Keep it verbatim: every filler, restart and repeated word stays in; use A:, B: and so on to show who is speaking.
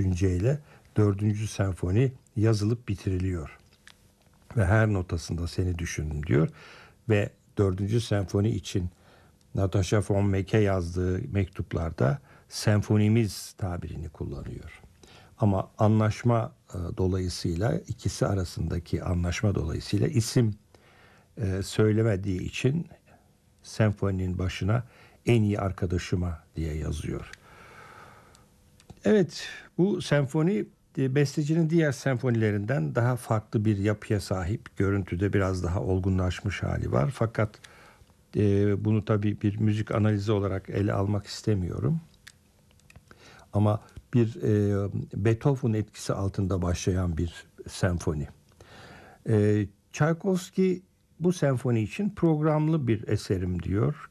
A: düşünceyle dördüncü senfoni yazılıp bitiriliyor. Ve her notasında seni düşündüm diyor. Ve dördüncü senfoni için Natasha von Meck'e yazdığı mektuplarda senfonimiz tabirini kullanıyor. Ama anlaşma e, dolayısıyla ikisi arasındaki anlaşma dolayısıyla isim e, söylemediği için senfoninin başına en iyi arkadaşıma diye yazıyor. Evet, bu senfoni e, bestecinin diğer senfonilerinden daha farklı bir yapıya sahip. Görüntüde biraz daha olgunlaşmış hali var. Fakat e, bunu tabii bir müzik analizi olarak ele almak istemiyorum. Ama bir e, Beethoven etkisi altında başlayan bir senfoni. E, Tchaikovsky bu senfoni için programlı bir eserim diyor.